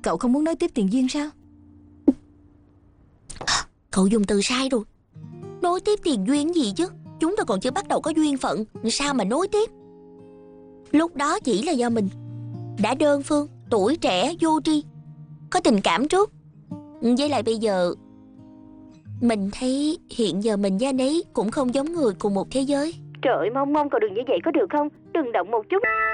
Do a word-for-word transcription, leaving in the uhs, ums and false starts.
Cậu không muốn nói tiếp tiền duyên sao? Cậu dùng từ sai rồi. Nối tiếp tiền duyên gì chứ? Chúng ta còn chưa bắt đầu có duyên phận, sao mà nối tiếp? Lúc đó chỉ là do mình đã đơn phương, tuổi trẻ, vô tri, có tình cảm trước. Với lại bây giờ mình thấy hiện giờ mình với anh ấy cũng không giống người cùng một thế giới. Trời ơi, Mong Mong cậu đừng như vậy có được không? Đừng động một chút.